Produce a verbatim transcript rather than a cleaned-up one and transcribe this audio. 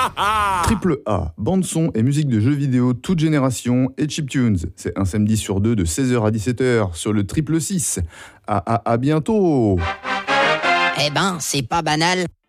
Triple A, bande son et musique de jeux vidéo toute génération et chiptunes. C'est un samedi sur deux de seize heures à dix-sept heures sur le Triple six. À, à, à bientôt. Eh ben, c'est pas banal.